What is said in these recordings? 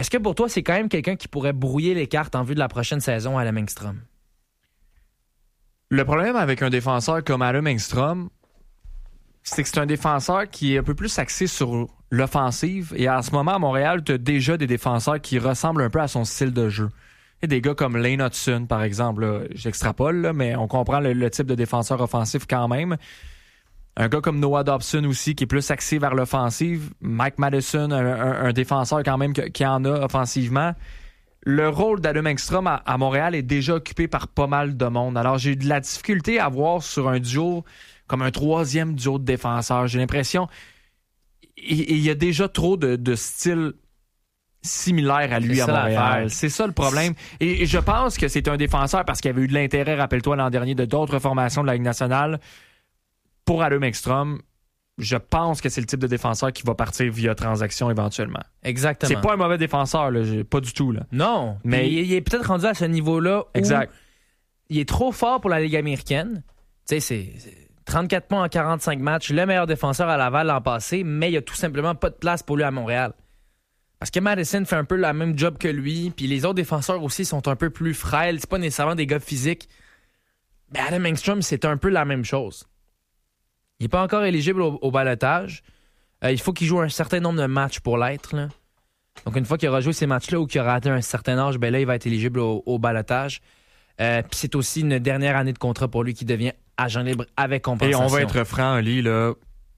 Est-ce que pour toi, c'est quand même quelqu'un qui pourrait brouiller les cartes en vue de la prochaine saison à Adam Engstrom? Le problème avec un défenseur comme Adam Engstrom, c'est que c'est un défenseur qui est un peu plus axé sur l'offensive. Et en ce moment, à Montréal, tu as déjà des défenseurs qui ressemblent un peu à son style de jeu. Il y a des gars comme Lane Hudson, par exemple. Là, j'extrapole, là, mais on comprend le type de défenseur offensif quand même. Un gars comme Noah Dobson aussi, qui est plus axé vers l'offensive. Mike Madison, un défenseur quand même qui en a offensivement. Le rôle d'Adam Engstrom à Montréal est déjà occupé par pas mal de monde. Alors, j'ai eu de la difficulté à voir sur un duo comme un troisième duo de défenseurs. J'ai l'impression il y a déjà trop de styles similaires à lui à Montréal. C'est ça le problème. Et je pense que c'est un défenseur parce qu'il y avait eu de l'intérêt, rappelle-toi, l'an dernier, de d'autres formations de la Ligue nationale. Pour Adam Engstrom, je pense que c'est le type de défenseur qui va partir via transaction éventuellement. Exactement. C'est pas un mauvais défenseur, là, pas du tout. Là. Non, mais il est peut-être rendu à ce niveau-là où il est trop fort pour la Ligue américaine. Tu sais, c'est 34 points en 45 matchs, le meilleur défenseur à Laval l'an passé, mais il n'y a tout simplement pas de place pour lui à Montréal. Parce que Madison fait un peu le même job que lui, puis les autres défenseurs aussi sont un peu plus frêles, c'est pas nécessairement des gars physiques. Mais Adam Engstrom, c'est un peu la même chose. Il n'est pas encore éligible au ballottage. Il faut qu'il joue un certain nombre de matchs pour l'être. Là. Donc, une fois qu'il aura joué ces matchs-là ou qu'il aura atteint un certain âge, ben là, il va être éligible au ballottage. Puis c'est aussi une dernière année de contrat pour lui qui devient agent libre avec compensation. Et on va être franc, Ali, là,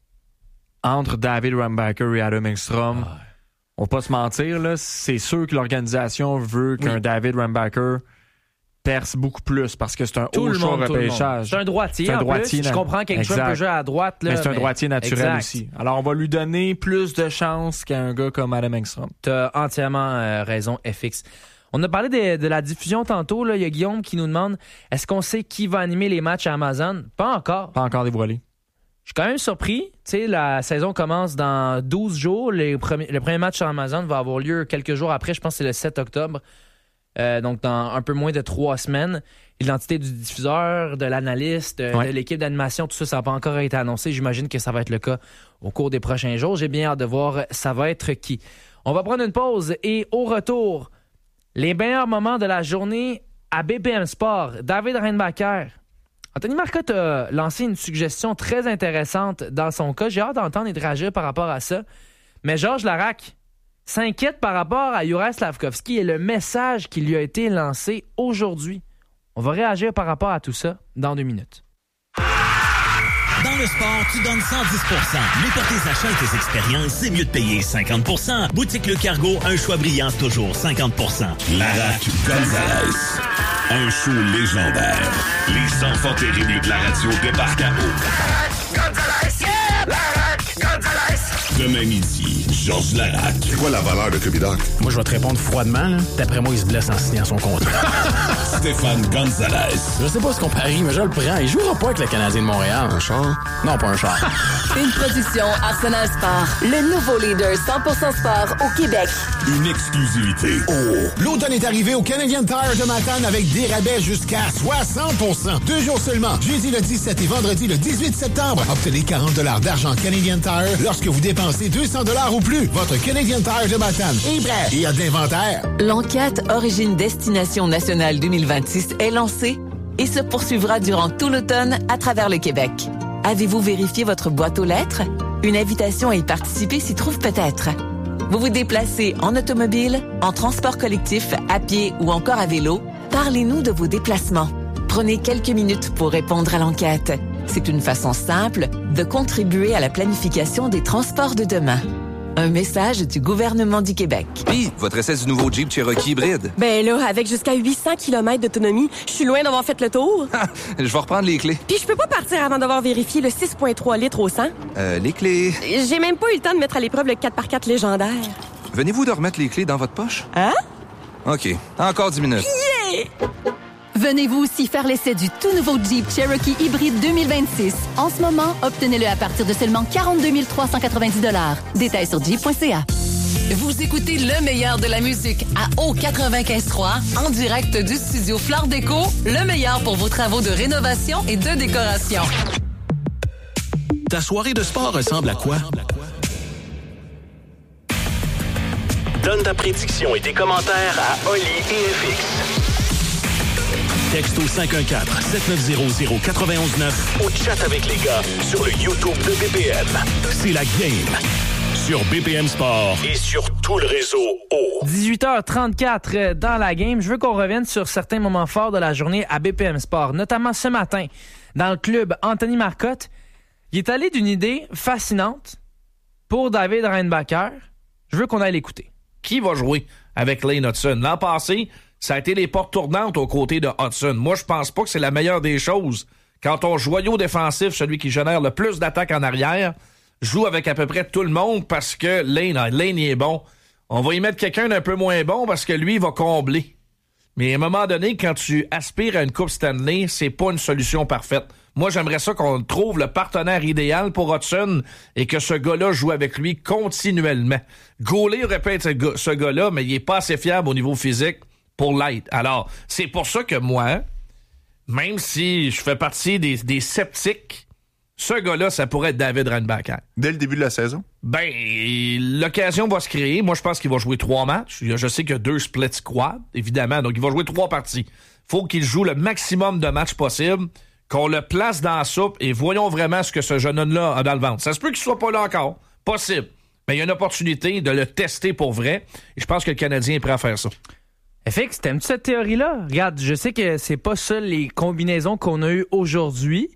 entre David Rambacker et Adam Engstrom, on va pas se mentir, là, c'est sûr que l'organisation veut qu'un David Rambacker perce beaucoup plus parce que c'est un haut choix repêchage. C'est un droitier. Je comprends qu'Engstrom peut jouer à droite. Là, mais c'est un droitier naturel aussi. Alors, on va lui donner plus de chance qu'à un gars comme Adam Engstrom. Tu as entièrement raison, FX. On a parlé de la diffusion tantôt. Là. Il y a Guillaume qui nous demande est-ce qu'on sait qui va animer les matchs à Amazon? Pas encore. Pas encore dévoilé. Je suis quand même surpris. Tu sais, la saison commence dans 12 jours. Le premier match sur Amazon va avoir lieu quelques jours après. Je pense que c'est le 7 octobre. Donc, dans un peu moins de 3 semaines. L'identité du diffuseur, de l'analyste, de l'équipe d'animation, tout ça, ça n'a pas encore été annoncé. J'imagine que ça va être le cas au cours des prochains jours. J'ai bien hâte de voir ça va être qui. On va prendre une pause et au retour, les meilleurs moments de la journée à BPM Sport. David Reinbacher. Anthony Marcotte a lancé une suggestion très intéressante dans son cas. J'ai hâte d'entendre et de réagir par rapport à ça. Mais Georges Laraque s'inquiète par rapport à Juraj Slafkovský et le message qui lui a été lancé aujourd'hui. On va réagir par rapport à tout ça dans 2 minutes. Dans le sport, tu donnes 110%. Mais pour tes achats et tes expériences, c'est mieux de payer 50%. Boutique Le Cargo, un choix brillant, toujours 50%. Laraque Gonzalez. Un show légendaire. Les enfants terribles de la radio débarquent à eau. Laraque Gonzalez, yeah! Laraque Gonzalez. Demain midi, Georges Laraque. C'est quoi la valeur de Cubidoc? Moi, je vais te répondre froidement. Là. D'après moi, il se blesse en signant son contrat. Stéphane Gonzalez. Je sais pas ce qu'on parie, mais je le prends. Il jouera pas avec le Canadien de Montréal. Un char? Non, pas un char. Une production Arsenal Sport. Le nouveau leader 100% sport au Québec. Une exclusivité. Oh! L'automne est arrivé au Canadian Tire de Matane avec des rabais jusqu'à 60%. 2 jours seulement. Jeudi le 17 et vendredi le 18 septembre. Obtenez 40 $ d'argent Canadian Tire lorsque vous dépensez 200 $ ou plus. Votre Canadian Tire de Matane est prêt et a de l'inventaire. L'enquête Origine Destination Nationale 2026 est lancée et se poursuivra durant tout l'automne à travers le Québec. Avez-vous vérifié votre boîte aux lettres? Une invitation à y participer s'y trouve peut-être. Vous vous déplacez en automobile, en transport collectif, à pied ou encore à vélo? Parlez-nous de vos déplacements. Prenez quelques minutes pour répondre à l'enquête. C'est une façon simple de contribuer à la planification des transports de demain. Un message du gouvernement du Québec. Puis, votre essai du nouveau Jeep Cherokee hybride. Ben là, avec jusqu'à 800 km d'autonomie, je suis loin d'avoir fait le tour. Je vais reprendre les clés. Puis je peux pas partir avant d'avoir vérifié le 6,3 litres au 100. Les clés... J'ai même pas eu le temps de mettre à l'épreuve le 4x4 légendaire. Venez-vous de remettre les clés dans votre poche? Hein? OK. Encore 10 minutes. Yeah! Venez-vous aussi faire l'essai du tout nouveau Jeep Cherokee hybride 2026. En ce moment, obtenez-le à partir de seulement 42 390 $. Détails sur jeep.ca. Vous écoutez le meilleur de la musique à O95.3 en direct du studio Flore Déco, le meilleur pour vos travaux de rénovation et de décoration. Ta soirée de sport ressemble à quoi? Donne ta prédiction et tes commentaires à Oli et FX. Texto 514-7900-919 ou chat avec les gars sur le YouTube de BPM. C'est la game sur BPM Sport et sur tout le réseau O. 18h34 dans la game. Je veux qu'on revienne sur certains moments forts de la journée à BPM Sport, notamment ce matin dans le club Anthony Marcotte. Il est allé d'une idée fascinante pour David Reinbacher. Je veux qu'on aille l'écouter. Qui va jouer avec Lane Hutson? L'an passé, ça a été les portes tournantes aux côtés de Hudson. Moi, je pense pas que c'est la meilleure des choses. Quand ton joyau défensif, celui qui génère le plus d'attaques en arrière, joue avec à peu près tout le monde parce que Lane il est bon. On va y mettre quelqu'un d'un peu moins bon parce que lui, il va combler. Mais à un moment donné, quand tu aspires à une Coupe Stanley, c'est pas une solution parfaite. Moi, j'aimerais ça qu'on trouve le partenaire idéal pour Hudson et que ce gars-là joue avec lui continuellement. Gaulet aurait pu être ce gars-là, mais il est pas assez fiable au niveau physique pour l'être. Alors, c'est pour ça que moi, même si je fais partie des sceptiques, ce gars-là, ça pourrait être David Reinbacher. Dès le début de la saison? Ben, l'occasion va se créer. Moi, je pense qu'il va jouer 3 matchs. Je sais qu'il y a 2 split squads, évidemment. Donc, il va jouer 3 parties. Faut qu'il joue le maximum de matchs possible, qu'on le place dans la soupe et voyons vraiment ce que ce jeune homme-là a dans le ventre. Ça se peut qu'il soit pas là encore. Possible. Mais il y a une opportunité de le tester pour vrai. Et je pense que le Canadien est prêt à faire ça. FX, t'aimes-tu cette théorie-là? Regarde, je sais que c'est pas ça les combinaisons qu'on a eues aujourd'hui.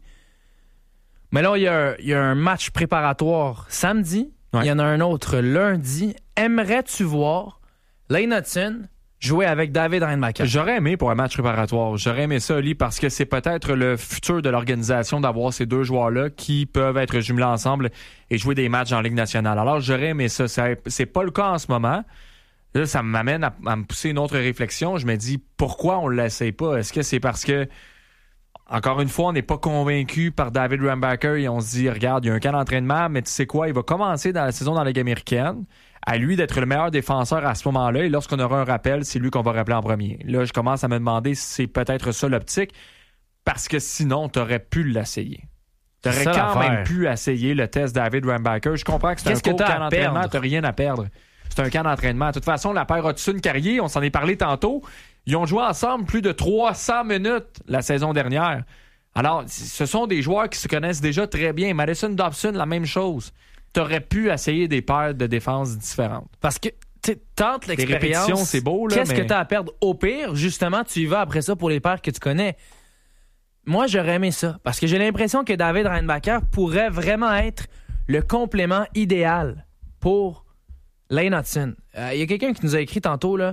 Mais là, il y a un match préparatoire samedi. Il y en a un autre lundi. Aimerais-tu voir Lane Hutson jouer avec David Reinbacher? J'aurais aimé pour un match préparatoire. J'aurais aimé ça, Oli, parce que c'est peut-être le futur de l'organisation d'avoir ces deux joueurs-là qui peuvent être jumelés ensemble et jouer des matchs en Ligue nationale. Alors, j'aurais aimé ça. C'est pas le cas en ce moment. Là, ça m'amène à me pousser une autre réflexion. Je me dis, pourquoi on ne l'essaye pas? Est-ce que c'est parce que, encore une fois, on n'est pas convaincu par David Reinbacher et on se dit, regarde, il y a un camp d'entraînement, mais tu sais quoi, il va commencer dans la saison dans la Ligue américaine. À lui d'être le meilleur défenseur à ce moment-là, et lorsqu'on aura un rappel, c'est lui qu'on va rappeler en premier. Là, je commence à me demander si c'est peut-être ça l'optique, parce que sinon, tu aurais pu l'essayer. Tu aurais quand même pu essayer le test David Reinbacher. Je comprends que c'est un court camp d'entraînement, tu n'as rien à perdre. C'est un camp d'entraînement. De toute façon, la paire Hutson-Carrier, on s'en est parlé tantôt, ils ont joué ensemble plus de 300 minutes la saison dernière. Alors, ce sont des joueurs qui se connaissent déjà très bien. Madison Dobson, la même chose. T'aurais pu essayer des paires de défense différentes. Parce que tente l'expérience, c'est beau, là, qu'est-ce que tu as à perdre? Au pire, justement, tu y vas après ça pour les paires que tu connais. Moi, j'aurais aimé ça. Parce que j'ai l'impression que David Reinbacher pourrait vraiment être le complément idéal pour Lane Hutson. Il y a quelqu'un qui nous a écrit tantôt, là.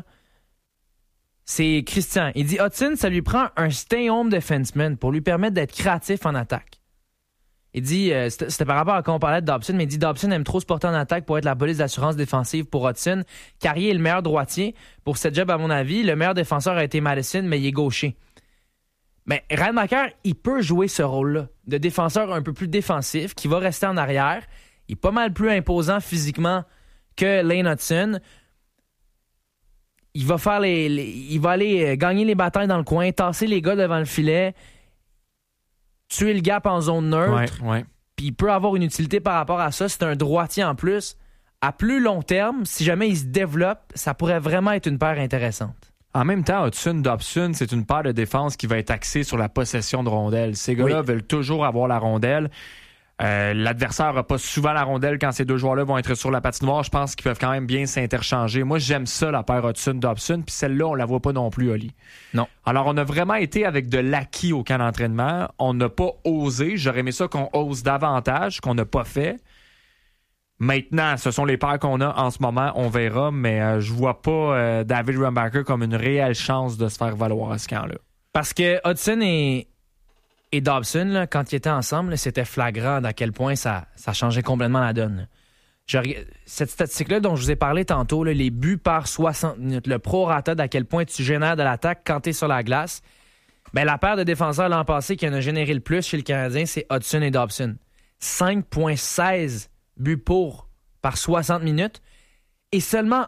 C'est Christian. Il dit Hutson, ça lui prend un stay-home defenseman pour lui permettre d'être créatif en attaque. Il dit, c'était par rapport à quand on parlait de Dobson, mais il dit Dobson aime trop se porter en attaque pour être la police d'assurance défensive pour Hutson. Carrier est le meilleur droitier. Pour cette job, à mon avis, le meilleur défenseur a été Madison, mais il est gaucher. Mais Reinbacher, il peut jouer ce rôle-là, de défenseur un peu plus défensif, qui va rester en arrière. Il est pas mal plus imposant physiquement que Lane Hutson. Il va faire il va aller gagner les batailles dans le coin, tasser les gars devant le filet, tuer le gap en zone neutre. Ouais. Puis il peut avoir une utilité par rapport à ça. C'est un droitier en plus. À plus long terme, si jamais il se développe, ça pourrait vraiment être une paire intéressante. En même temps, Hutson-Dobson, c'est une paire de défense qui va être axée sur la possession de rondelles. Ces gars-là veulent toujours avoir la rondelle. L'adversaire n'a pas souvent la rondelle quand ces deux joueurs-là vont être sur la patinoire. Je pense qu'ils peuvent quand même bien s'interchanger. Moi, j'aime ça, la paire Hutson-Dobson. Puis celle-là, on la voit pas non plus, Oli. Non. Alors, on a vraiment été avec de l'acquis au camp d'entraînement. On n'a pas osé. J'aurais aimé ça qu'on ose davantage, qu'on n'a pas fait. Maintenant, ce sont les paires qu'on a en ce moment. On verra. Mais je vois pas David Reinbacher comme une réelle chance de se faire valoir à ce camp-là. Parce que Hutson et Dobson, là, quand ils étaient ensemble, là, c'était flagrant d'à quel point ça changeait complètement la donne. Cette statistique-là dont je vous ai parlé tantôt, là, les buts par 60 minutes, le prorata d'à quel point tu génères de l'attaque quand tu es sur la glace, ben, la paire de défenseurs l'an passé qui en a généré le plus chez le Canadien, c'est Hutson et Dobson. 5,16 buts par 60 minutes. Et seulement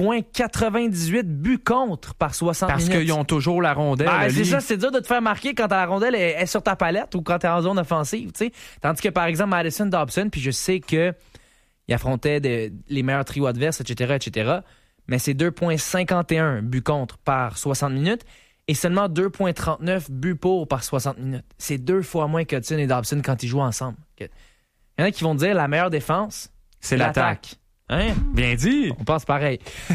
1,98 buts contre par 60 minutes. Parce qu'ils ont toujours la rondelle. C'est ça, c'est dur de te faire marquer quand la rondelle est sur ta palette ou quand tu es en zone offensive. T'sais. Tandis que, par exemple, Madison Dobson, puis je sais qu'il affrontait les meilleurs trios adverses, etc., mais c'est 2,51 buts contre par 60 minutes et seulement 2,39 buts pour par 60 minutes. C'est 2 fois moins que Hudson et Dobson quand ils jouent ensemble. Il y en a qui vont dire la meilleure défense, c'est l'attaque. Hein? Bien dit. On pense pareil.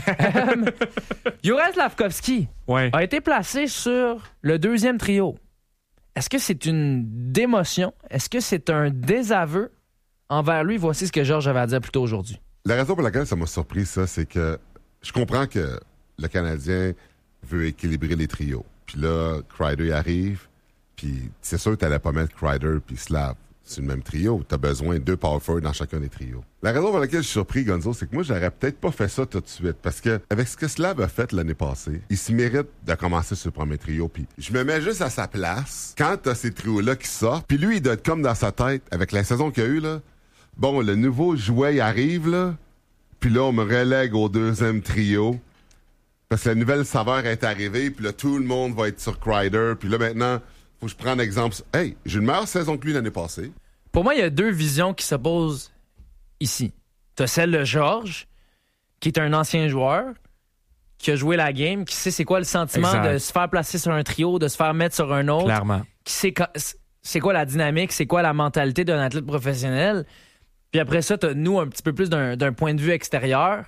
Juraj Slafkovský a été placé sur le deuxième trio. Est-ce que c'est une démotion? Est-ce que c'est un désaveu envers lui? Voici ce que Georges avait à dire plus tôt aujourd'hui. La raison pour laquelle ça m'a surpris, ça, c'est que je comprends que le Canadien veut équilibrer les trios. Puis là, Kreider arrive, puis c'est sûr que t'allais pas mettre Kreider puis Slav sur le même trio. T'as besoin de 2 power forwards dans chacun des trios. La raison pour laquelle je suis surpris, Gonzo, c'est que moi, j'aurais peut-être pas fait ça tout de suite. Parce que avec ce que Slav a fait l'année passée, il se mérite de commencer sur le premier trio. Puis je me mets juste à sa place quand t'as ces trios-là qui sortent. Puis lui, il doit être comme dans sa tête, avec la saison qu'il y a eu, là. Bon, le nouveau jouet, il arrive, là. Puis là, on me relègue au deuxième trio. Parce que la nouvelle saveur est arrivée. Puis là, tout le monde va être sur Kreider. Puis là, maintenant, faut que je prenne l'exemple. Hey, j'ai une meilleure saison que lui l'année passée. Pour moi, il y a 2 visions qui s'opposent ici. T'as celle de Georges, qui est un ancien joueur, qui a joué la game, qui sait c'est quoi le sentiment de se faire placer sur un trio, de se faire mettre sur un autre. Clairement. Qui sait c'est quoi la dynamique, c'est quoi la mentalité d'un athlète professionnel. Puis après ça, t'as nous un petit peu plus d'un point de vue extérieur.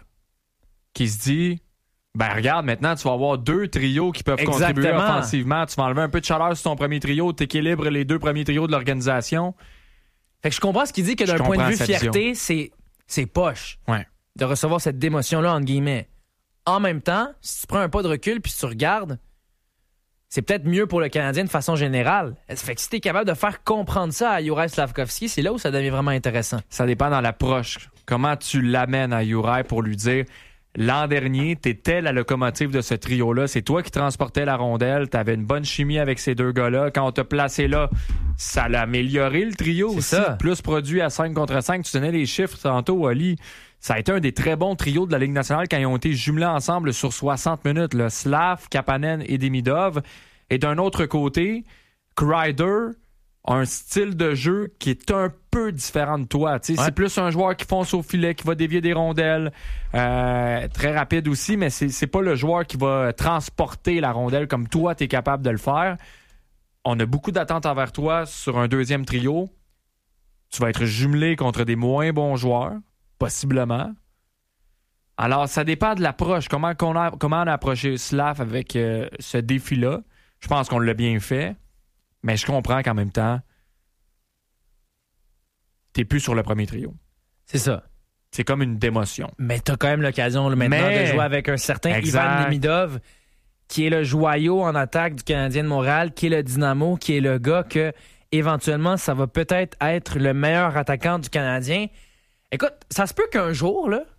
Qui se dit, ben regarde, maintenant, tu vas avoir 2 trios qui peuvent contribuer offensivement. Tu vas enlever un peu de chaleur sur ton premier trio, t'équilibres les 2 premiers trios de l'organisation. Fait que je comprends ce qu'il dit, que d'un point de vue fierté, c'est poche de recevoir cette démotion-là, entre guillemets. En même temps, si tu prends un pas de recul puis si tu regardes, c'est peut-être mieux pour le Canadien de façon générale. Fait que si t'es capable de faire comprendre ça à Juraj Slafkovský, c'est là où ça devient vraiment intéressant. Ça dépend dans l'approche. Comment tu l'amènes à Juraj pour lui dire... L'an dernier, t'étais la locomotive de ce trio-là. C'est toi qui transportais la rondelle. T'avais une bonne chimie avec ces 2 gars-là. Quand on t'a placé là, ça l'a amélioré le trio aussi. Ça. Plus produit à 5 contre 5. Tu tenais les chiffres tantôt, Oli. Ça a été un des très bons trios de la Ligue nationale quand ils ont été jumelés ensemble sur 60 minutes. Là. Slav, Kapanen et Demidov. Et d'un autre côté, Kreider a un style de jeu qui est un peu différent de toi. C'est plus un joueur qui fonce au filet, qui va dévier des rondelles, très rapide aussi, mais c'est pas le joueur qui va transporter la rondelle comme toi, tu es capable de le faire. On a beaucoup d'attentes envers toi sur un deuxième trio. Tu vas être jumelé contre des moins bons joueurs, possiblement. Alors, ça dépend de l'approche. Comment on a approché Slav avec ce défi-là. Je pense qu'on l'a bien fait. Mais je comprends qu'en même temps, t'es plus sur le premier trio. C'est ça. C'est comme une démotion. Mais t'as quand même l'occasion maintenant de jouer avec un certain Ivan Demidov, qui est le joyau en attaque du Canadien de Montréal, qui est le dynamo, qui est le gars que, éventuellement, ça va peut-être être le meilleur attaquant du Canadien. Écoute, ça se peut qu'un jour, là,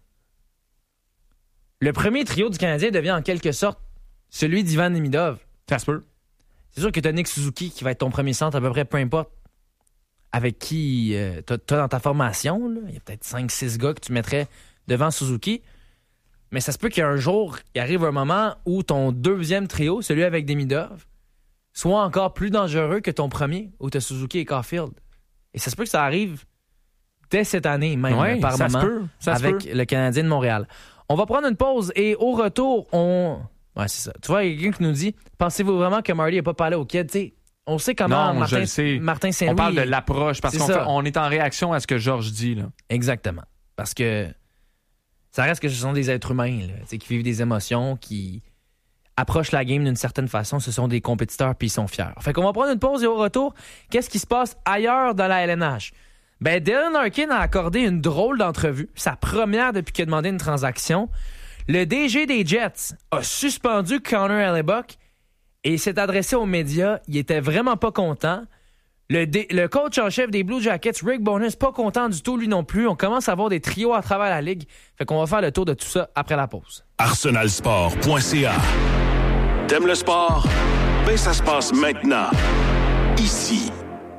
le premier trio du Canadien devient en quelque sorte celui d'Ivan Demidov. Ça se peut. C'est sûr que t'as Nick Suzuki qui va être ton premier centre à peu près, peu importe avec qui t'as dans ta formation. Là. Il y a peut-être 5-6 gars que tu mettrais devant Suzuki. Mais ça se peut qu'un jour, il arrive un moment où ton deuxième trio, celui avec Demidov, soit encore plus dangereux que ton premier, où t'as Suzuki et Caulfield. Et ça se peut que ça arrive dès cette année même, par moment, avec le Canadien de Montréal. On va prendre une pause et au retour, Ouais, c'est ça. Tu vois, il y a quelqu'un qui nous dit, pensez-vous vraiment que Marty n'a pas parlé au kid? T'sais, on sait comment Martin Saint-Louis... On parle de l'approche, parce qu'on est en réaction à ce que Georges dit. Là. Exactement. Parce que ça reste que ce sont des êtres humains là, qui vivent des émotions, qui approchent la game d'une certaine façon. Ce sont des compétiteurs, puis ils sont fiers. Fait qu'on va prendre une pause et au retour, qu'est-ce qui se passe ailleurs dans la LNH? Ben, Dylan Larkin a accordé une drôle d'entrevue, sa première depuis qu'il a demandé une transaction. Le DG des Jets a suspendu Connor Hellebuyck et s'est adressé aux médias. Il était vraiment pas content. Le coach en chef des Blue Jackets, Rick Bowness, pas content du tout, lui non plus. On commence à avoir des trios à travers la ligue. Fait qu'on va faire le tour de tout ça après la pause. Arsenalsport.ca. T'aimes le sport? Ben, ça se passe maintenant. Ici.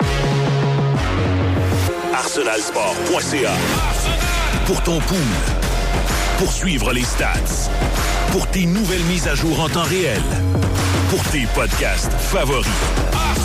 Arsenalsport.ca. Pour ton pool. Pour suivre les stats. Pour tes nouvelles mises à jour en temps réel. Pour tes podcasts favoris.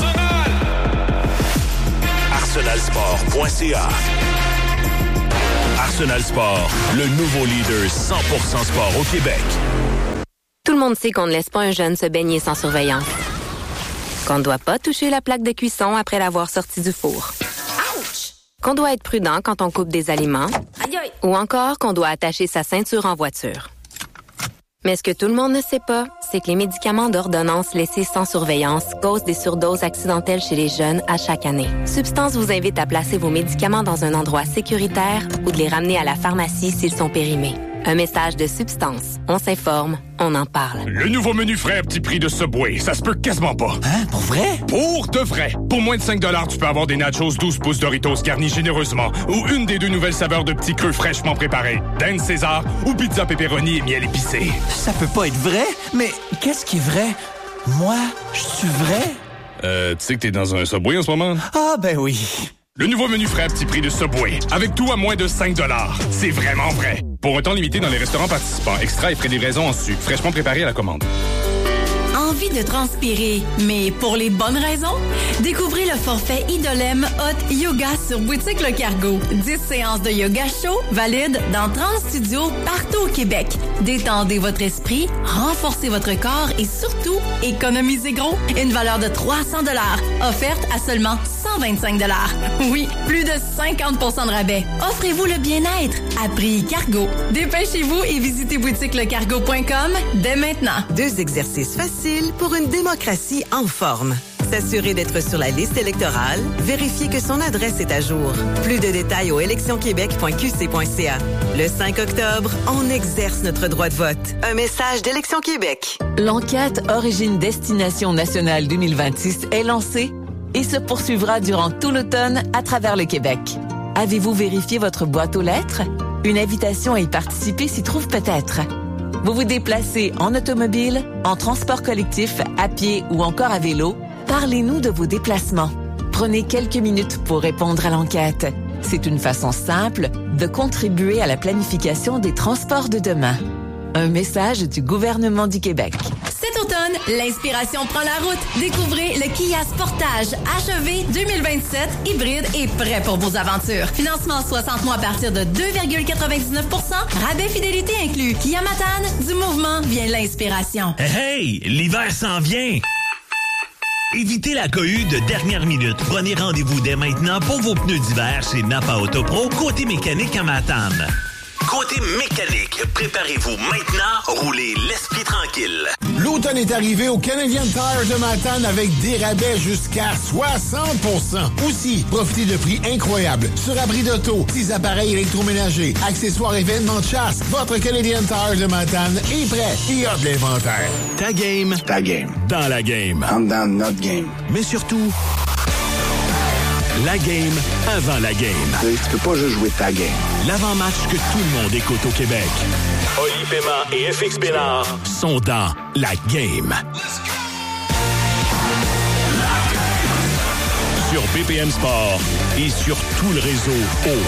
Arsenalsport.ca. Arsenal Sport, le nouveau leader 100% sport au Québec. Tout le monde sait qu'on ne laisse pas un jeune se baigner sans surveillance. Qu'on ne doit pas toucher la plaque de cuisson après l'avoir sorti du four. Ouch! Qu'on doit être prudent quand on coupe des aliments. Aïe aïe! Ou encore qu'on doit attacher sa ceinture en voiture. Mais ce que tout le monde ne sait pas, c'est que les médicaments d'ordonnance laissés sans surveillance causent des surdoses accidentelles chez les jeunes à chaque année. Substance vous invite à placer vos médicaments dans un endroit sécuritaire ou de les ramener à la pharmacie s'ils sont périmés. Un message de Substance. On s'informe, on en parle. Le nouveau menu frais à petit prix de Subway, ça se peut quasiment pas. Hein? Pour vrai? Pour de vrai. Pour moins de 5$, tu peux avoir des nachos 12 pouces Doritos garnis généreusement ou une des 2 nouvelles saveurs de petits queues fraîchement préparés. Dan César ou pizza pepperoni et miel épicé. Ça peut pas être vrai? Mais qu'est-ce qui est vrai? Moi, je suis vrai? Tu sais que t'es dans un Subway en ce moment? Ah, ben oui. Le nouveau menu frais à petit prix de Subway. Avec tout à moins de 5$. C'est vraiment vrai. Pour un temps limité dans les restaurants participants. Extra et frais de livraison en sucre. Fraîchement préparé à la commande. Envie de transpirer, mais pour les bonnes raisons? Découvrez le forfait Idolem Hot Yoga sur Boutique Le Cargo. 10 séances de yoga chaud valides dans 30 studios partout au Québec. Détendez votre esprit, renforcez votre corps et surtout, économisez gros. Une valeur de 300$, offerte à seulement 125$. Oui, plus de 50% de rabais. Offrez-vous le bien-être à prix Cargo. Dépêchez-vous et visitez boutiquelecargo.com dès maintenant. 2 exercices faciles pour une démocratie en forme. S'assurer d'être sur la liste électorale, vérifier que son adresse est à jour. Plus de détails au électionquebec.qc.ca. Le 5 octobre, on exerce notre droit de vote. Un message d'Élection Québec. L'enquête Origine-Destination Nationale 2026 est lancée et se poursuivra durant tout l'automne à travers le Québec. Avez-vous vérifié votre boîte aux lettres? Une invitation à y participer s'y trouve peut-être. Vous vous déplacez en automobile, en transport collectif, à pied ou encore à vélo? Parlez-nous de vos déplacements. Prenez quelques minutes pour répondre à l'enquête. C'est une façon simple de contribuer à la planification des transports de demain. Un message du gouvernement du Québec. Cet automne, l'inspiration prend la route. Découvrez le Kia Sportage HEV 2027 hybride et prêt pour vos aventures. Financement 60 mois à partir de 2,99%. Rabais fidélité inclus. Kia Matane, du mouvement vient l'inspiration. Hey, l'hiver s'en vient! Évitez la cohue de dernière minute. Prenez rendez-vous dès maintenant pour vos pneus d'hiver chez Napa Autopro, côté mécanique à Matane. Côté mécanique, préparez-vous maintenant, roulez l'esprit tranquille. L'automne est arrivé au Canadian Tire de Matane avec des rabais jusqu'à 60%. Aussi, profitez de prix incroyables sur abri d'auto, petits appareils électroménagers, accessoires et vêtements de chasse. Votre Canadian Tire de Matane est prêt et a de l'inventaire. Ta game. Ta game. Dans la game. I'm down notre game. Mais surtout, la game avant la game. Tu peux pas juste jouer ta game. L'avant-match que tout le monde écoute au Québec. Oli Paiement et FX Bénard sont dans la game. Sur BPM Sport et sur tout le réseau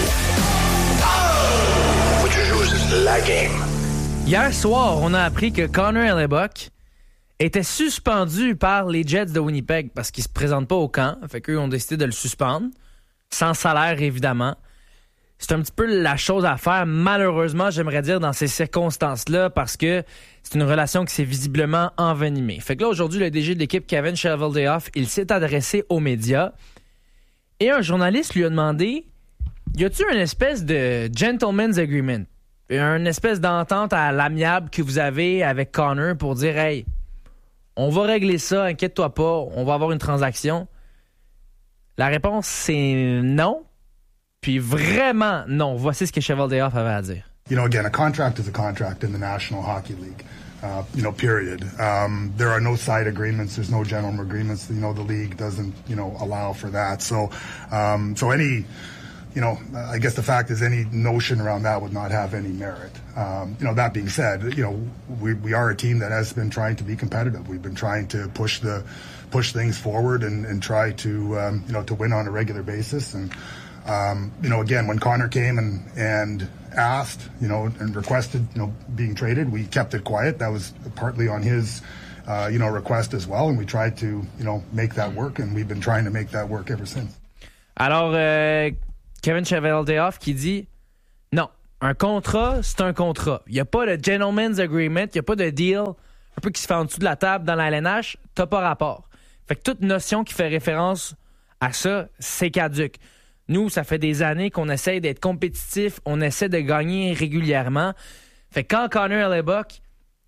Faut que tu joues la game. Hier soir, on a appris que Connor Hellebuyck était suspendu par les Jets de Winnipeg parce qu'il se présente pas au camp. Fait qu'eux ont décidé de le suspendre. Sans salaire, évidemment. C'est un petit peu la chose à faire, malheureusement, j'aimerais dire, dans ces circonstances-là, parce que c'est une relation qui s'est visiblement envenimée. Fait que là, aujourd'hui, le DG de l'équipe, Kevin Cheveldayoff, il s'est adressé aux médias et un journaliste lui a demandé, y a-t-il une espèce de gentleman's agreement, une espèce d'entente à l'amiable que vous avez avec Connor pour dire, hey, on va régler ça, inquiète-toi pas, on va avoir une transaction? La réponse, c'est non. Puis vraiment, non. Voici ce que Cheveldayoff avait à dire. You know, again, a contract is a contract in the National Hockey League, period. There are no side agreements. There's no gentleman agreements. You know, the league doesn't, allow for that. So any, I guess the fact is any notion around that would not have any merit. That being said, we are a team that has been trying to be competitive. We've been trying to push things forward and try to, to win on a regular basis. And, again, when Connor came and asked, and requested, being traded, we kept it quiet. That was partly on his, request as well. And we tried to, make that work. And we've been trying to make that work ever since. Alors, Kevin Cheveldayoff qui dit non, Un contrat, c'est un contrat. Il n'y a pas de gentleman's agreement, il n'y a pas de deal un peu qui se fait en dessous de la table dans la LNH, t'as pas rapport. Fait que toute notion qui fait référence à ça, c'est caduque. Nous, ça fait des années qu'on essaie d'être compétitif, on essaie de gagner régulièrement. Fait que quand Connor Hellebuyck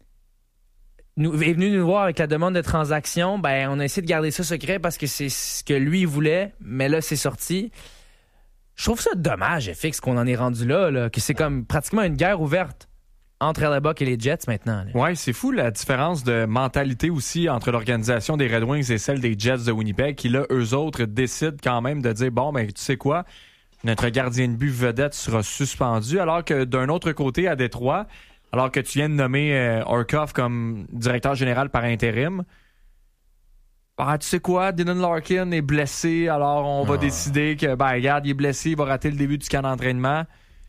est venu nous voir avec la demande de transaction, ben on a essayé de garder ça secret parce que c'est ce que lui voulait, mais là, c'est sorti. Je trouve ça dommage, FX, qu'on en est rendu là, que c'est comme pratiquement une guerre ouverte entre Hellebuyck et les Jets maintenant. Oui, c'est fou la différence de mentalité aussi entre l'organisation des Red Wings et celle des Jets de Winnipeg, qui là, eux autres, décident quand même de dire, bon, ben tu sais quoi, notre gardien de but vedette sera suspendu, alors que d'un autre côté, à Détroit, alors que tu viens de nommer Orkoff comme directeur général par intérim, ah, tu sais quoi, Dylan Larkin est blessé, alors on va décider que, ben regarde, il est blessé, il va rater le début du camp d'entraînement.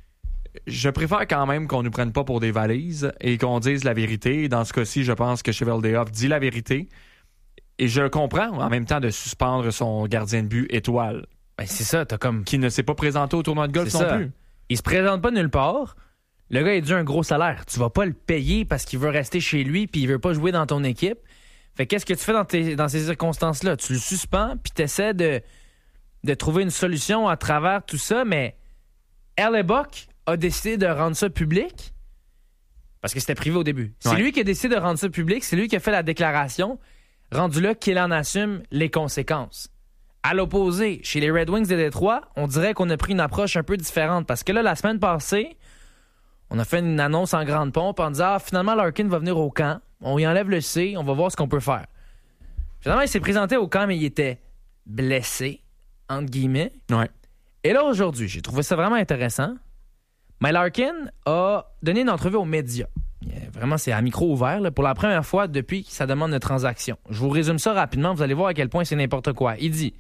Je préfère quand même qu'on ne nous prenne pas pour des valises et qu'on dise la vérité. Dans ce cas-ci, je pense que Cheveldayoff dit la vérité. Et je comprends en même temps de suspendre son gardien de but étoile. Ben c'est ça, t'as comme... Qui ne s'est pas présenté au tournoi de golf non plus. Il se présente pas nulle part. Le gars, il a dû un gros salaire. Tu vas pas le payer parce qu'il veut rester chez lui puis il veut pas jouer dans ton équipe. Fait qu'est-ce que tu fais dans ces circonstances-là? Tu le suspends puis t'essaies de trouver une solution à travers tout ça, mais Hellebuyck a décidé de rendre ça public parce que c'était privé au début. C'est lui qui a décidé de rendre ça public, c'est lui qui a fait la déclaration, rendu là qu'il en assume les conséquences. À l'opposé, chez les Red Wings de Détroit, on dirait qu'on a pris une approche un peu différente parce que là, la semaine passée, on a fait une annonce en grande pompe en disant finalement Larkin va venir au camp, on y enlève le C, on va voir ce qu'on peut faire. Finalement, il s'est présenté au camp, mais il était blessé, entre guillemets. Ouais. Et là, aujourd'hui, j'ai trouvé ça vraiment intéressant. Mais Larkin a donné une entrevue aux médias. Vraiment, c'est à micro ouvert là, pour la première fois depuis sa demande de transaction. Je vous résume ça rapidement, vous allez voir à quel point c'est n'importe quoi. Il dit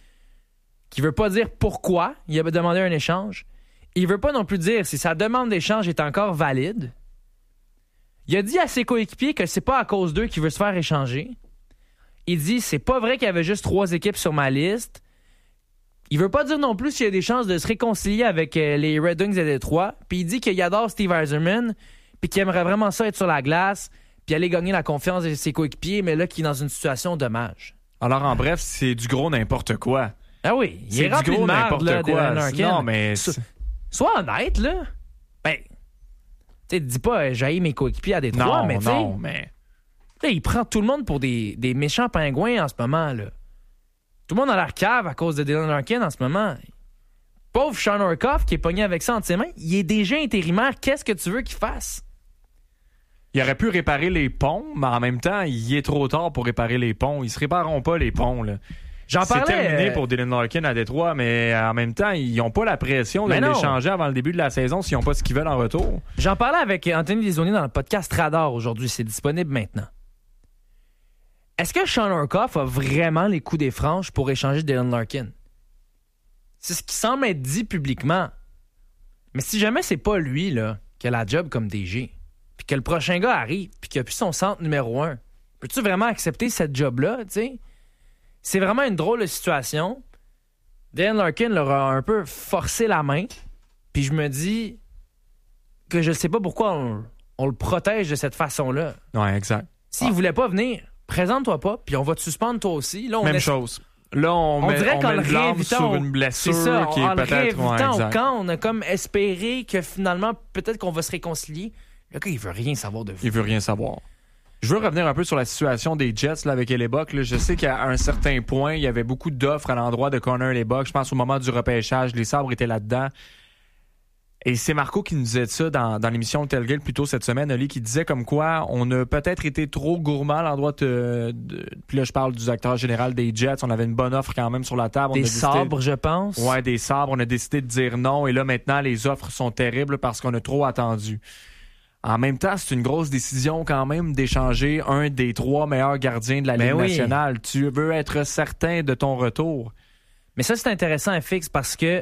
qu'il veut pas dire pourquoi il a demandé un échange. Il veut pas non plus dire si sa demande d'échange est encore valide. Il a dit à ses coéquipiers que c'est pas à cause d'eux qu'il veut se faire échanger. Il dit c'est pas vrai qu'il y avait juste 3 équipes sur ma liste. Il veut pas dire non plus s'il y a des chances de se réconcilier avec les Red Wings de Détroit. Puis il dit qu'il adore Steve Yzerman, puis qu'il aimerait vraiment ça être sur la glace, puis aller gagner la confiance de ses coéquipiers, mais là, qu'il est dans une situation dommage. Alors, en bref, c'est du gros n'importe quoi. Ah oui, il est du gros n'importe quoi. Non, mais... Sois honnête, là. Ben, tu sais, dis pas j'haïs mes coéquipiers à Détroit, mais tu sais... Non, mais... Là, il prend tout le monde pour des méchants pingouins en ce moment, là. Tout le monde a l'air cave à cause de Dylan Larkin en ce moment. Pauvre Sean Orkoff qui est pogné avec ça entre ses mains, il est déjà intérimaire. Qu'est-ce que tu veux qu'il fasse? Il aurait pu réparer les ponts, mais en même temps, il est trop tard pour réparer les ponts. Ils se répareront pas, les ponts, là. C'est terminé pour Dylan Larkin à Détroit, mais en même temps, ils n'ont pas la pression de l'échanger avant le début de la saison s'ils n'ont pas ce qu'ils veulent en retour. J'en parlais avec Anthony Desaulniers dans le podcast Radar aujourd'hui. C'est disponible maintenant. Est-ce que Sean Orkoff a vraiment les coups des franges pour échanger Dylan Larkin? C'est ce qui semble être dit publiquement. Mais si jamais c'est pas lui là, qui a la job comme DG, puis que le prochain gars arrive, puis qu'il a plus son centre numéro 1, peux-tu vraiment accepter cette job-là, tu sais? C'est vraiment une drôle de situation. Dylan Larkin leur a un peu forcé la main, puis je me dis que je sais pas pourquoi on le protège de cette façon-là. Ouais, exact. S'il voulait pas venir, présente-toi pas, puis on va te suspendre toi aussi. Là, Même chose. Là, on dirait qu'en le réinvitant sur une blessure ça, qui est peut-être... au camp, on a comme espéré que finalement, peut-être qu'on va se réconcilier. Le gars, il veut rien savoir de vous. Il veut rien savoir. Je veux revenir un peu sur la situation des Jets là, avec Hellebuyck. Là, je sais qu'à un certain point, il y avait beaucoup d'offres à l'endroit de Connor Hellebuyck. Je pense au moment du repêchage, les Sabres étaient là-dedans. Et c'est Marco qui nous disait ça dans l'émission de Tailgate plus tôt cette semaine, Oli, qui disait comme quoi on a peut-être été trop gourmand à l'endroit puis là, je parle du directeur général des Jets. On avait une bonne offre quand même sur la table. Des sabres, je pense. Ouais, des sabres. On a décidé de dire non. Et là, maintenant, les offres sont terribles parce qu'on a trop attendu. En même temps, c'est une grosse décision quand même d'échanger un des 3 meilleurs gardiens de la Ligue nationale. Tu veux être certain de ton retour. Mais ça, c'est intéressant, FX, parce que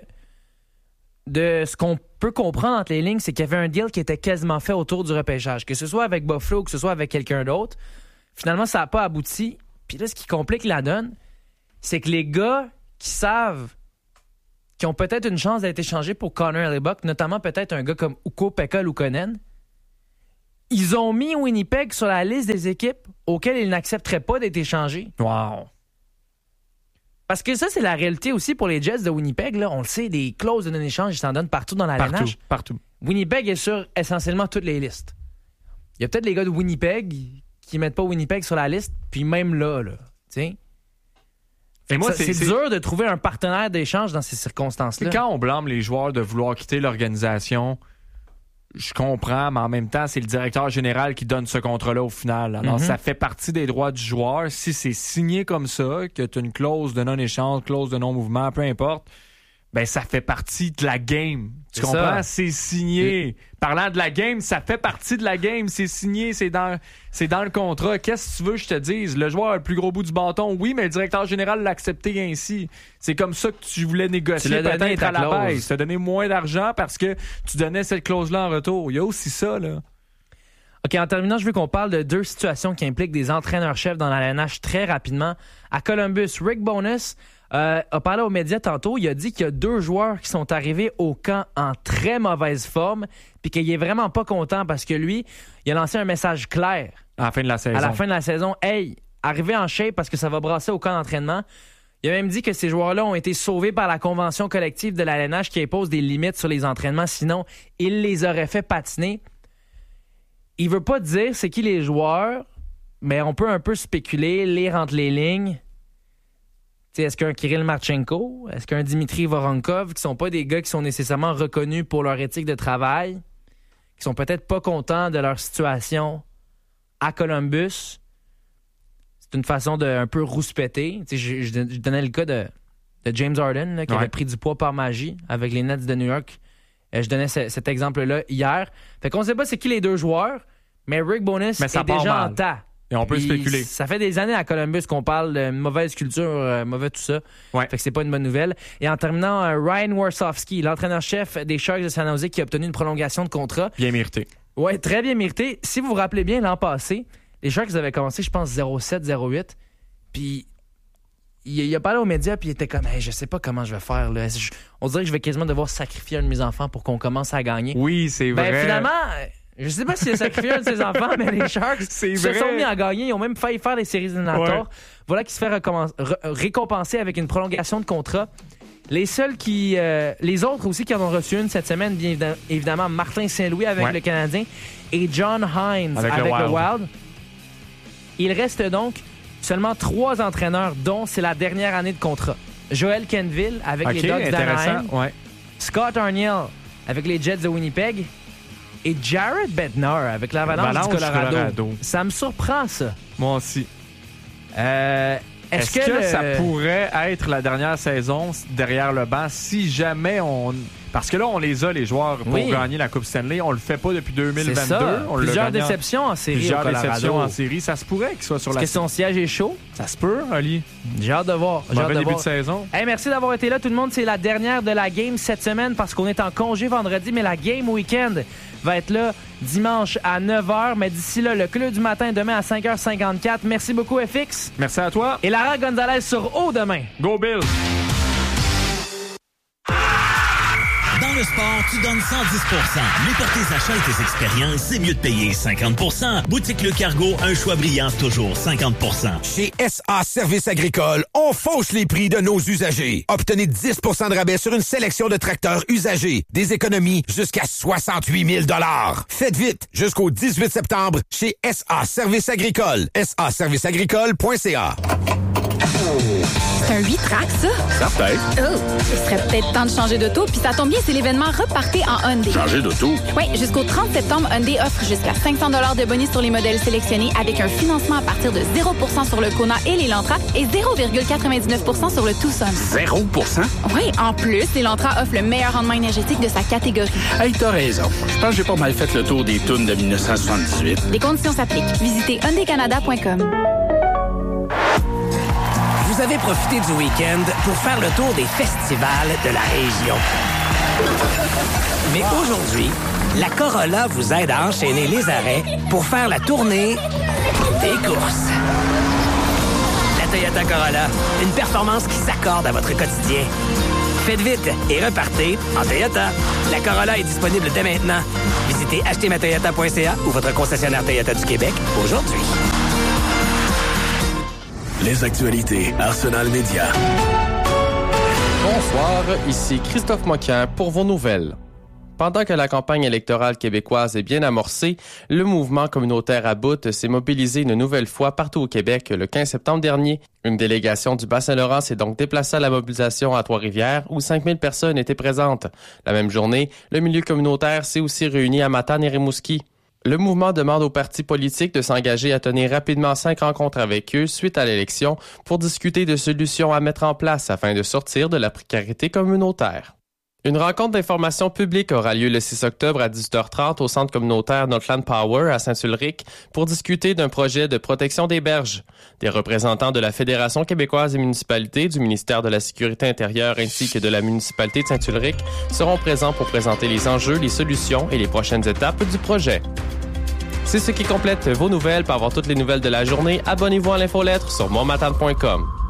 de ce qu'on peut comprendre entre les lignes, c'est qu'il y avait un deal qui était quasiment fait autour du repêchage. Que ce soit avec Buffalo ou que ce soit avec quelqu'un d'autre, finalement, ça n'a pas abouti. Puis là, ce qui complique la donne, c'est que les gars qui savent qui ont peut-être une chance d'être échangés pour Connor Hellebuyck, notamment peut-être un gars comme Ukko-Pekka Luukkonen. Ils ont mis Winnipeg sur la liste des équipes auxquelles ils n'accepteraient pas d'être échangés. Wow. Parce que ça, c'est la réalité aussi pour les Jets de Winnipeg. Là. On le sait, des clauses de non-échange, ils s'en donnent partout dans la LNH. Partout. Winnipeg est sur essentiellement toutes les listes. Il y a peut-être les gars de Winnipeg qui mettent pas Winnipeg sur la liste, puis même là tu sais. Et moi, c'est dur de trouver un partenaire d'échange dans ces circonstances-là. Quand on blâme les joueurs de vouloir quitter l'organisation, je comprends, mais en même temps, c'est le directeur général qui donne ce contrat-là au final. Alors, ça fait partie des droits du joueur. Si c'est signé comme ça, que tu as une clause de non-échange, clause de non-mouvement, peu importe, ben ça fait partie de la game. Tu comprends? C'est signé. Parlant de la game, ça fait partie de la game. C'est signé, c'est dans le contrat. Qu'est-ce que tu veux que je te dise? Le joueur a le plus gros bout du bâton, oui, mais le directeur général l'a accepté ainsi. C'est comme ça que tu voulais négocier peut-être à la baisse. Tu as donné moins d'argent parce que tu donnais cette clause-là en retour. Il y a aussi ça, là. OK, en terminant, je veux qu'on parle de deux situations qui impliquent des entraîneurs-chefs dans la LNH très rapidement. À Columbus, Rick Bowness a parlé aux médias tantôt. Il a dit qu'il y a 2 joueurs qui sont arrivés au camp en très mauvaise forme puis qu'il est vraiment pas content parce que lui, il a lancé un message clair. À la fin de la saison. À la fin de la saison. Hey, arrivez en shape parce que ça va brasser au camp d'entraînement. Il a même dit que ces joueurs-là ont été sauvés par la convention collective de la LNH qui impose des limites sur les entraînements. Sinon, il les aurait fait patiner. Il veut pas dire c'est qui les joueurs, mais on peut un peu spéculer, lire entre les lignes. T'sais, est-ce qu'un Kirill Marchenko, est-ce qu'un Dimitri Voronkov, qui sont pas des gars qui sont nécessairement reconnus pour leur éthique de travail, qui sont peut-être pas contents de leur situation à Columbus. C'est une façon de un peu rouspéter. Je donnais le cas de James Harden, là, qui avait pris du poids par magie avec les Nets de New York. Je donnais cet exemple-là hier. Fait qu'on sait pas c'est qui les 2 joueurs, mais Rick Bowness est déjà en tas. Et on peut spéculer. Ça fait des années à Columbus qu'on parle de mauvaise culture, mauvais tout ça. Ouais. Fait que c'est pas une bonne nouvelle. Et en terminant, Ryan Warsofsky, l'entraîneur-chef des Sharks de San Jose, qui a obtenu une prolongation de contrat. Bien mérité. Oui, très bien mérité. Si vous vous rappelez bien, l'an passé, les Sharks avaient commencé, je pense, 0-7, 0-8. Puis il a parlé aux médias, puis il était comme, hey, je sais pas comment je vais faire. Là. On dirait que je vais quasiment devoir sacrifier un de mes enfants pour qu'on commence à gagner. Oui, c'est vrai. Finalement, je sais pas s'il a sacrifié un de ses enfants, mais les Sharks se sont mis à gagner. Ils ont même failli faire les séries éliminatoires. Ouais. Voilà qui se fait récompenser avec une prolongation de contrat. Les autres aussi qui en ont reçu une cette semaine, bien évidemment, Martin Saint-Louis avec le Canadien et John Hines avec le Wild. Il reste donc seulement 3 entraîneurs, dont c'est la dernière année de contrat. Joel Kenville avec les Ducks d'Anaheim. Ouais. Scott Arniel avec les Jets de Winnipeg. Et Jared Bednar avec l'Avalanche du Colorado. Ça me surprend, ça. Moi aussi. Est-ce que ça pourrait être la dernière saison derrière le banc si jamais on... Parce que là, on les a, les joueurs, pour gagner la Coupe Stanley. On le fait pas depuis 2022. C'est ça. Plusieurs déceptions en série au Colorado. Déceptions en série. Ça se pourrait qu'il soit sur la... Est-ce que son siège est chaud? Ça se peut, Ali. J'ai hâte de voir. Mauvais début de saison. Hey, merci d'avoir été là, tout le monde. C'est la dernière de la game cette semaine parce qu'on est en congé vendredi, mais la game week-end va être là dimanche à 9h. Mais d'ici là, le club du matin demain à 5h54. Merci beaucoup, FX. Merci à toi. Et Lara Gonzalez sur O demain. Go Bills! Dans le sport, tu donnes 110%. Mais pour tes achats et tes expériences, c'est mieux de payer 50%. Boutique Le Cargo, un choix brillant, toujours 50%. Chez SA Services Agricoles, on fauche les prix de nos usagers. Obtenez 10% de rabais sur une sélection de tracteurs usagés. Des économies jusqu'à 68 000 $. Faites vite, jusqu'au 18 septembre, chez SA Services Agricoles. saserviceagricole.ca. C'est un 8-track, ça? Certain. Oh, il serait peut-être temps de changer d'auto, puis ça tombe bien, c'est l'événement Repartez en Hyundai. Changer d'auto? Oui, jusqu'au 30 septembre, Hyundai offre jusqu'à 500 $ de bonus sur les modèles sélectionnés avec un financement à partir de 0% sur le Kona et l'Elantra et 0,99% sur le Tucson. 0%? Oui, en plus, l'Elantra offre le meilleur rendement énergétique de sa catégorie. Hey, t'as raison. Je pense que j'ai pas mal fait le tour des tunes de 1978. Les conditions s'appliquent. Visitez hyundaicanada.com. Vous avez profité du week-end pour faire le tour des festivals de la région. Mais aujourd'hui, la Corolla vous aide à enchaîner les arrêts pour faire la tournée des courses. La Toyota Corolla, une performance qui s'accorde à votre quotidien. Faites vite et repartez en Toyota. La Corolla est disponible dès maintenant. Visitez achetermatoyota.ca ou votre concessionnaire Toyota du Québec aujourd'hui. Les actualités Arsenal Média. Bonsoir, ici Christophe Moquin pour vos nouvelles. Pendant que la campagne électorale québécoise est bien amorcée, le mouvement communautaire à bout s'est mobilisé une nouvelle fois partout au Québec le 15 septembre dernier. Une délégation du Bas-Saint-Laurent s'est donc déplacée à la mobilisation à Trois-Rivières où 5000 personnes étaient présentes. La même journée, le milieu communautaire s'est aussi réuni à Matane et Rimouski. Le mouvement demande aux partis politiques de s'engager à tenir rapidement 5 rencontres avec eux suite à l'élection pour discuter de solutions à mettre en place afin de sortir de la précarité communautaire. Une rencontre d'information publique aura lieu le 6 octobre à 18h30 au centre communautaire Northland Power à Saint-Ulrich pour discuter d'un projet de protection des berges. Des représentants de la Fédération québécoise des municipalités, du ministère de la Sécurité intérieure ainsi que de la municipalité de Saint-Ulrich seront présents pour présenter les enjeux, les solutions et les prochaines étapes du projet. C'est ce qui complète vos nouvelles. Pour avoir toutes les nouvelles de la journée, abonnez-vous à l'infolettre sur montmatane.com.